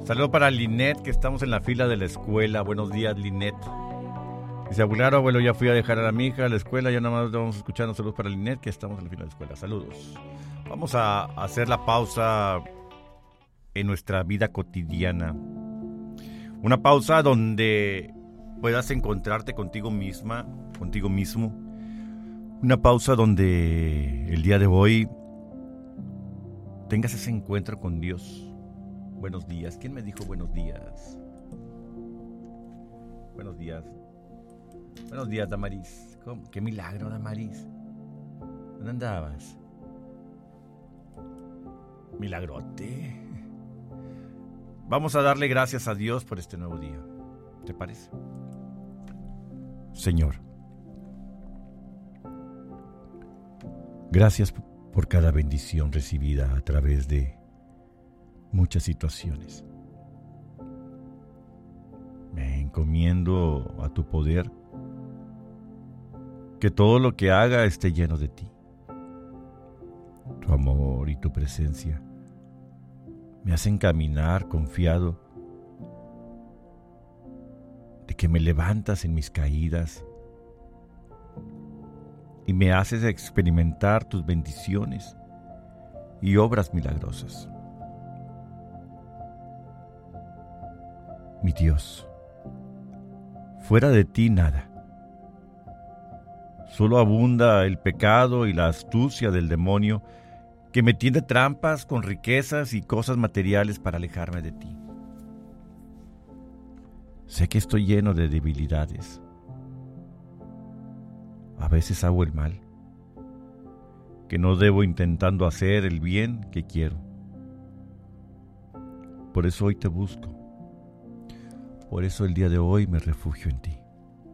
Saludo para Linet, que estamos en la fila de la escuela. Buenos días, Linet. Dice, claro, abuelo, ya fui a dejar a mi hija a la escuela, ya nada más vamos escuchando. Saludos para Linet, que estamos en la fila de la escuela. Saludos. Vamos a hacer la pausa en nuestra vida cotidiana. Una pausa donde puedas encontrarte contigo misma, contigo mismo. Una pausa donde el día de hoy tengas ese encuentro con Dios. Buenos días. ¿Quién me dijo buenos días? Buenos días. Buenos días, Damaris. ¿Cómo? ¡Qué milagro, Damaris! ¿Dónde andabas? Milagrote. Vamos a darle gracias a Dios por este nuevo día. ¿Te parece? Señor, gracias por cada bendición recibida a través de muchas situaciones. Me encomiendo a tu poder, que todo lo que haga esté lleno de ti. Tu amor y tu presencia me hacen caminar confiado de que me levantas en mis caídas y me haces experimentar tus bendiciones y obras milagrosas. Mi Dios, fuera de ti nada. Solo abunda el pecado y la astucia del demonio que me tiende trampas con riquezas y cosas materiales para alejarme de ti. Sé que estoy lleno de debilidades. A veces hago el mal, que no debo intentando hacer el bien que quiero. Por eso hoy te busco. Por eso el día de hoy me refugio en ti.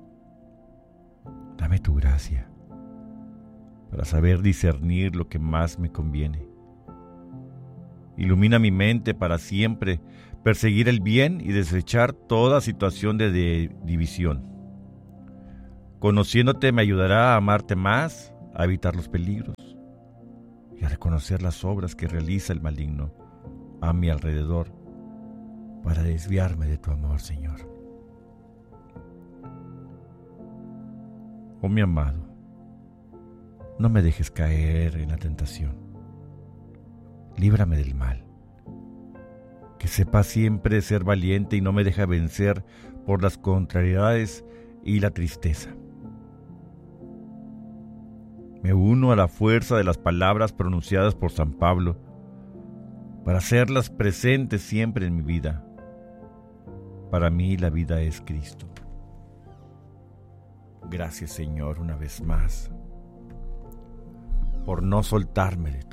Dame tu gracia para saber discernir lo que más me conviene. Ilumina mi mente para siempre perseguir el bien y desechar toda situación de división. Conociéndote me ayudará a amarte más, a evitar los peligros y a reconocer las obras que realiza el maligno a mi alrededor para desviarme de tu amor, Señor. Oh, mi amado, no me dejes caer en la tentación. Líbrame del mal. Que sepa siempre ser valiente y no me deje vencer por las contrariedades y la tristeza. Me uno a la fuerza de las palabras pronunciadas por San Pablo para hacerlas presentes siempre en mi vida. Para mí la vida es Cristo. Gracias, Señor, una vez más, por no soltarme de